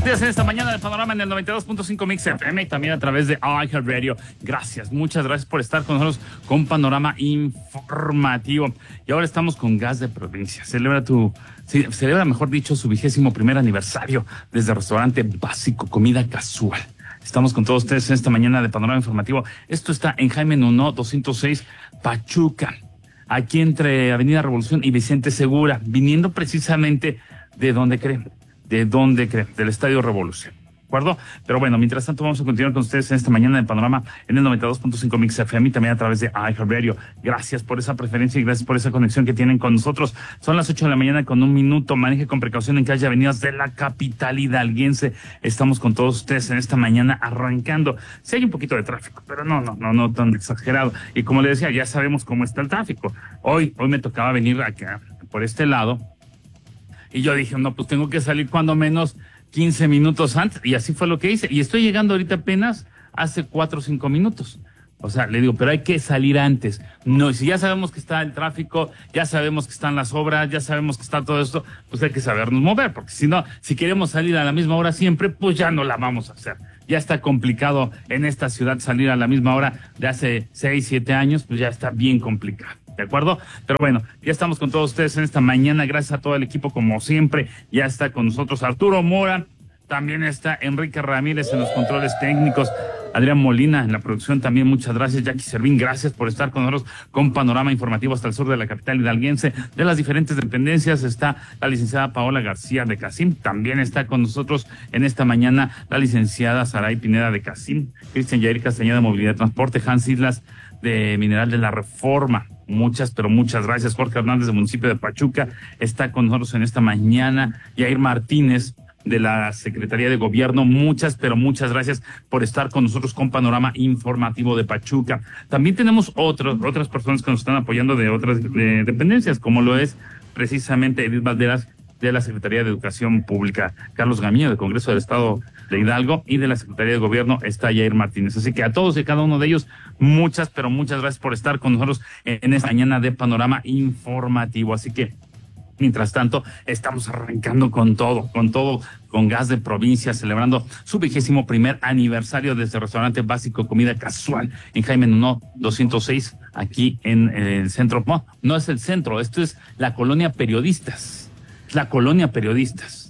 días en esta mañana de Panorama en el 92.5 Mix FM y también a través de iHeartRadio. Gracias, muchas gracias por estar con nosotros con Panorama Informativo. Y ahora estamos con Gas de Provincia. Celebra, mejor dicho, su 21º aniversario desde el restaurante Básico Comida Casual. Estamos con todos ustedes en esta mañana de Panorama Informativo. Esto está en Jaime Nuno, 206 Pachuca, aquí entre Avenida Revolución y Vicente Segura, viniendo precisamente de donde creen, del Estadio Revolución. ¿De acuerdo? Pero bueno, mientras tanto vamos a continuar con ustedes en esta mañana de Panorama en el 92.5 Mix FM y también a través de iHeartRadio. Gracias por esa preferencia y gracias por esa conexión que tienen con nosotros. Son las 8 de la mañana con 1 minuto. Maneje con precaución en calle avenidas de la capital hidalguense. Estamos con todos ustedes en esta mañana arrancando. Sí hay un poquito de tráfico, pero no tan exagerado. Y como le decía, ya sabemos cómo está el tráfico. Hoy me tocaba venir acá por este lado y yo dije, no, pues tengo que salir cuando menos 15 minutos antes, y así fue lo que hice, y estoy llegando ahorita apenas hace 4 o 5 minutos, o sea, le digo, pero hay que salir antes, no, si ya sabemos que está el tráfico, ya sabemos que están las obras, ya sabemos que está todo esto, pues hay que sabernos mover, porque si no, si queremos salir a la misma hora siempre, pues ya no la vamos a hacer, ya está complicado en esta ciudad salir a la misma hora de hace 6, 7 años, pues ya está bien complicado. ¿De acuerdo? Pero bueno, ya estamos con todos ustedes en esta mañana. Gracias a todo el equipo, como siempre. Ya está con nosotros Arturo Mora. También está Enrique Ramírez en los controles técnicos. Adrián Molina en la producción también. Muchas gracias. Jackie Servín, gracias por estar con nosotros con Panorama Informativo hasta el sur de la capital hidalguense. De las diferentes dependencias está la licenciada Paola García de Casim. También está con nosotros en esta mañana la licenciada Saray Pineda de Casim. Cristian Yair Castañeda de Movilidad y Transporte. Hans Islas de Mineral de la Reforma. Muchas gracias. Jorge Hernández del municipio de Pachuca está con nosotros en esta mañana. Yair Martínez de la Secretaría de Gobierno, muchas gracias por estar con nosotros con Panorama Informativo de Pachuca. También tenemos otras personas que nos están apoyando de otras dependencias, como lo es precisamente Edith Valderas de la Secretaría de Educación Pública, Carlos Gamillo del Congreso del Estado de Hidalgo, y de la Secretaría de Gobierno está Yair Martínez. Así que a todos y cada uno de ellos, muchas gracias por estar con nosotros en esta mañana de Panorama Informativo. Así que, mientras tanto, estamos arrancando con todo, con Gas de Provincia, celebrando su 21º aniversario desde el restaurante Básico Comida Casual en Jaime Nuno 206, aquí en el centro. No es el centro, esto es la colonia Periodistas. Es la colonia Periodistas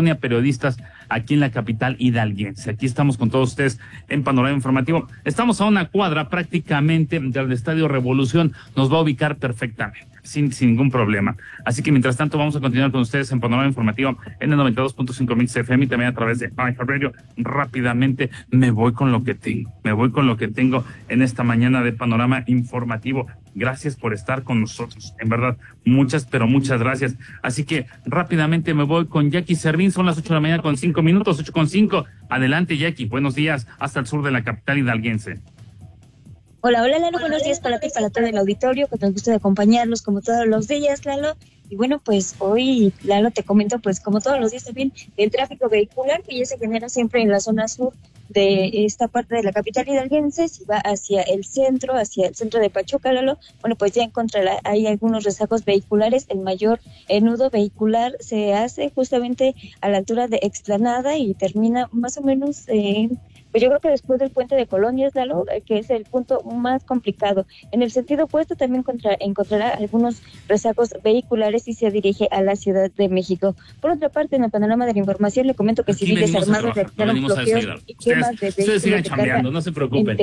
aquí en la capital hidalguense. Aquí estamos con todos ustedes en Panorama Informativo. Estamos a una cuadra prácticamente del Estadio Revolución. Nos va a ubicar perfectamente, sin ningún problema. Así que mientras tanto vamos a continuar con ustedes en Panorama Informativo en el 92.5 Mix FM y también a través de iHeartRadio. Rápidamente me voy con lo que tengo en esta mañana de Panorama Informativo. Gracias por estar con nosotros, en verdad, muchas gracias. Así que rápidamente me voy con Jackie Servín. Son las 8 de la mañana con 5 minutos, 8:05. Adelante, Jackie, buenos días hasta el sur de la capital hidalguense. Hola, Lalo, buenos días para ti, para todo el auditorio, que nos gusta acompañarlos como todos los días, Lalo. Y bueno, pues hoy, Lalo, te comento, pues como todos los días también, el tráfico vehicular que ya se genera siempre en la zona sur de esta parte de la capital hidalguense. Si va hacia el centro de Pachuca, Lalo, bueno, pues ya encontrará hay algunos rezagos vehiculares. El mayor nudo vehicular se hace justamente a la altura de Explanada y termina más o menos pues yo creo que después del puente de Colonias, Lalo, que es el punto más complicado. En el sentido opuesto también encontrará algunos rezagos vehiculares y se dirige a la Ciudad de México. Por otra parte, en el panorama de la información le comento que civiles armados realizaron bloqueos y quemas de vehículos. Ustedes sigan chambeando, no se preocupen.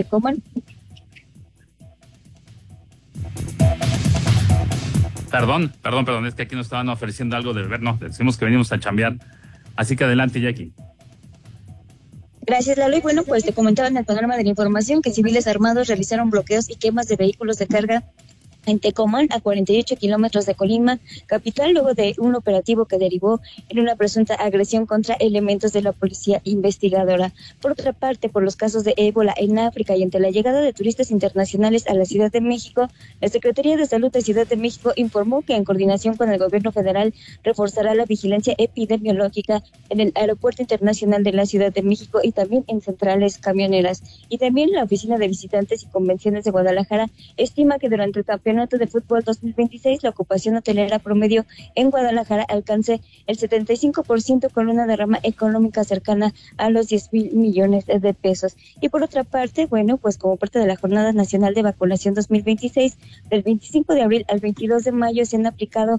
Perdón, es que aquí nos estaban ofreciendo algo de beber, no, decimos que venimos a chambear. Así que adelante, Jackie. Gracias, Lalo. Y bueno, pues te comentaba en el panorama de la información que civiles armados realizaron bloqueos y quemas de vehículos de carga en Tecomán, a 48 kilómetros de Colima, capital, luego de un operativo que derivó en una presunta agresión contra elementos de la policía investigadora. Por otra parte, por los casos de ébola en África y ante la llegada de turistas internacionales a la Ciudad de México, la Secretaría de Salud de Ciudad de México informó que en coordinación con el gobierno federal reforzará la vigilancia epidemiológica en el Aeropuerto Internacional de la Ciudad de México y también en centrales camioneras. Y también la Oficina de Visitantes y Convenciones de Guadalajara estima que durante el campeonato Campeonato de Fútbol 2026, la ocupación hotelera promedio en Guadalajara alcance el 75% con una derrama económica cercana a los 10,000 millones de pesos. Y por otra parte, bueno, pues como parte de la Jornada Nacional de Vacunación 2026, del 25 de abril al 22 de mayo se han aplicado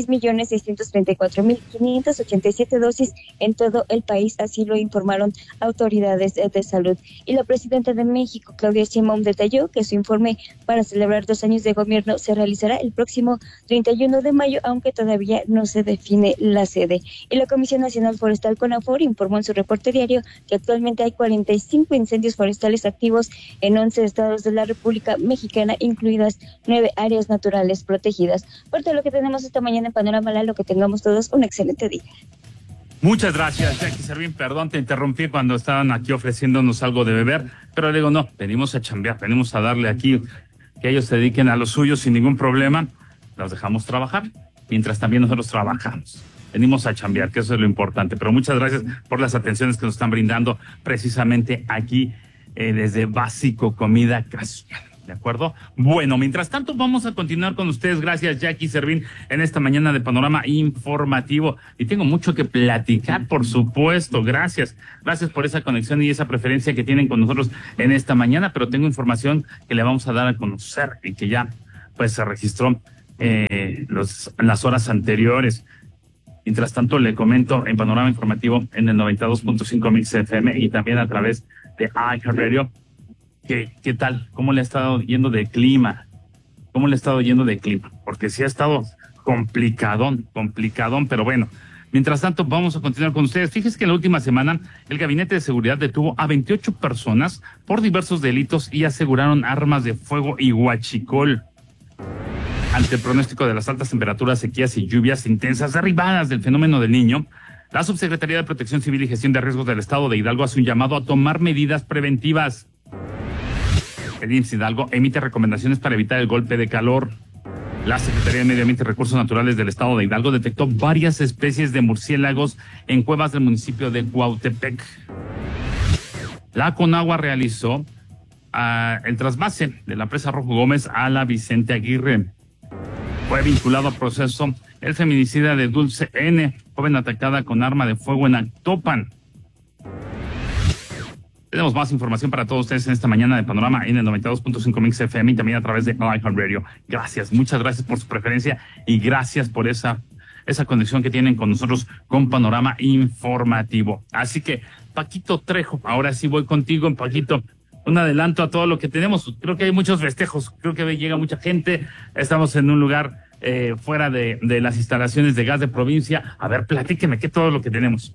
6,634,587 dosis en todo el país, así lo informaron autoridades de salud. Y la presidenta de México, Claudia Sheinbaum, detalló que su informe para celebrar 2 años de gobierno se realizará el próximo 31 de mayo, aunque todavía no se define la sede. Y la Comisión Nacional Forestal CONAFOR informó en su reporte diario que actualmente hay 45 incendios forestales activos en 11 estados de la República Mexicana, incluidas 9 áreas naturales protegidas. Por todo lo que tenemos esta mañana en Panorama Lalo, que tengamos todos un excelente día. Muchas gracias, Jackie Servín. Perdón, te interrumpí cuando estaban aquí ofreciéndonos algo de beber, pero le digo, no, venimos a chambear, venimos a darle aquí, que ellos se dediquen a lo suyo sin ningún problema. Los dejamos trabajar, mientras también nosotros trabajamos. Venimos a chambear, que eso es lo importante. Pero muchas gracias por las atenciones que nos están brindando precisamente aquí desde Básico Comida Casual. ¿De acuerdo? Bueno, mientras tanto vamos a continuar con ustedes. Gracias, Jackie Servín, en esta mañana de Panorama Informativo. Y tengo mucho que platicar, por supuesto. Gracias. Gracias por esa conexión y esa preferencia que tienen con nosotros en esta mañana. Pero tengo información que le vamos a dar a conocer y que ya pues se registró en las horas anteriores. Mientras tanto, le comento en Panorama Informativo en el 92.5 Mix FM y también a través de iHeartRadio. ¿Qué tal? ¿Cómo le ha estado yendo de clima? ¿Cómo le ha estado yendo de clima? Porque sí ha estado complicadón, pero bueno. Mientras tanto, vamos a continuar con ustedes. Fíjense que en la última semana el Gabinete de Seguridad detuvo a 28 personas por diversos delitos y aseguraron armas de fuego y huachicol. Ante el pronóstico de las altas temperaturas, sequías y lluvias intensas derivadas del fenómeno del Niño, la Subsecretaría de Protección Civil y Gestión de Riesgos del Estado de Hidalgo hace un llamado a tomar medidas preventivas. El IMSS Hidalgo emite recomendaciones para evitar el golpe de calor. La Secretaría de Medio Ambiente y Recursos Naturales del Estado de Hidalgo detectó varias especies de murciélagos en cuevas del municipio de Cuautepec. La Conagua realizó el trasvase de la presa Rojo Gómez a la Vicente Aguirre. Fue vinculado a proceso el feminicida de Dulce N., joven atacada con arma de fuego en Actopan. Tenemos más información para todos ustedes en esta mañana de Panorama en el 92.5 Mix FM y también a través de iHeartRadio. Gracias, muchas gracias por su preferencia y gracias por esa conexión que tienen con nosotros con Panorama Informativo. Así que, Paquito Trejo, ahora sí voy contigo, Paquito. Un adelanto a todo lo que tenemos. Creo que hay muchos festejos, creo que llega mucha gente. Estamos en un lugar fuera de las instalaciones de Gas de Provincia. A ver, platíqueme, ¿qué todo lo que tenemos?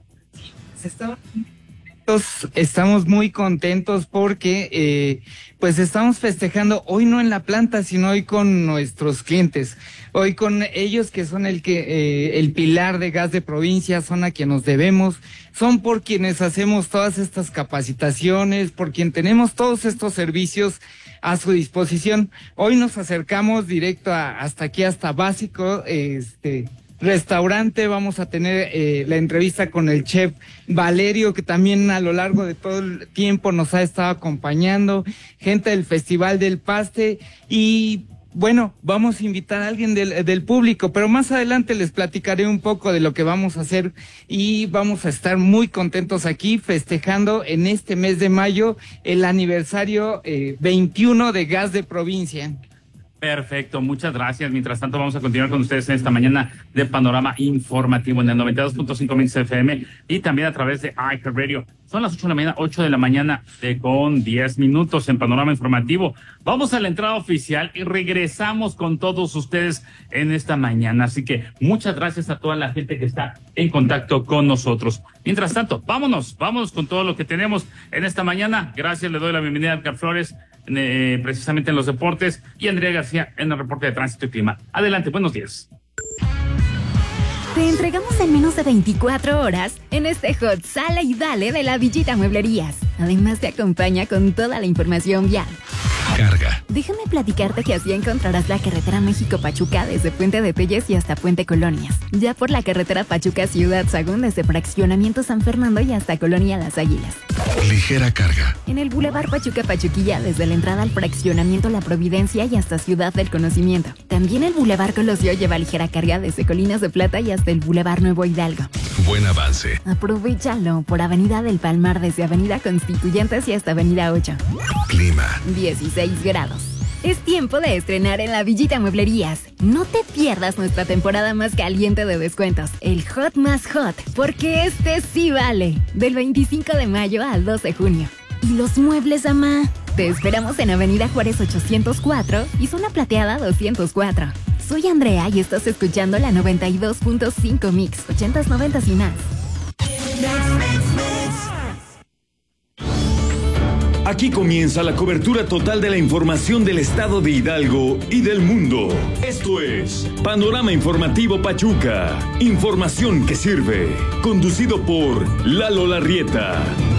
Estamos muy contentos porque pues estamos festejando hoy no en la planta, sino hoy con nuestros clientes, hoy con ellos que son el pilar de Gas de Provincia, son a quien nos debemos, son por quienes hacemos todas estas capacitaciones, por quien tenemos todos estos servicios a su disposición. Hoy nos acercamos directo hasta aquí, hasta Básico, restaurante. Vamos a tener la entrevista con el chef Valerio, que también a lo largo de todo el tiempo nos ha estado acompañando, gente del Festival del Paste y bueno, vamos a invitar a alguien del público, pero más adelante les platicaré un poco de lo que vamos a hacer y vamos a estar muy contentos aquí festejando en este mes de mayo el aniversario 21 de Gas de Provincia. Perfecto, muchas gracias. Mientras tanto, vamos a continuar con ustedes en esta mañana de Panorama Informativo en el 92.5 Mix FM y también a través de iHeartRadio. Son las 8 de la mañana con 10 minutos en Panorama Informativo. Vamos a la entrada oficial y regresamos con todos ustedes en esta mañana. Así que muchas gracias a toda la gente que está en contacto con nosotros. Mientras tanto, vámonos con todo lo que tenemos en esta mañana. Gracias, le doy la bienvenida a Edgar Flores, precisamente en los deportes, y Andrea García en el reporte de tránsito y clima. Adelante, buenos días. Te entregamos en menos de 24 horas en este Hot Sale y Dale de la Villita Mueblerías. Además te acompaña con toda la información vial. Carga. Déjame platicarte que así encontrarás la carretera México-Pachuca desde Puente de Telles y hasta Puente Colonias. Ya por la carretera Pachuca-Ciudad Sagún desde Fraccionamiento San Fernando y hasta Colonia Las Águilas. Ligera carga. En el Boulevard Pachuca-Pachuquilla desde la entrada al Fraccionamiento La Providencia y hasta Ciudad del Conocimiento. También el Boulevard Colosio lleva ligera carga desde Colinas de Plata y hasta el Boulevard Nuevo Hidalgo. Buen avance. Aprovechalo por Avenida del Palmar desde Avenida Constituyentes y hasta Avenida 8. Clima. 16 grados. Es tiempo de estrenar en la Villita Mueblerías. No te pierdas nuestra temporada más caliente de descuentos, el Hot más Hot, porque este sí vale. Del 25 de mayo al 2 de junio. ¿Y los muebles, ama? Te esperamos en Avenida Juárez 804 y Zona Plateada 204. Soy Andrea y estás escuchando la 92.5 Mix, 80s, 90s y más. Aquí comienza la cobertura total de la información del estado de Hidalgo y del mundo. Esto es Panorama Informativo Pachuca. Información que sirve. Conducido por Lalo Larrieta.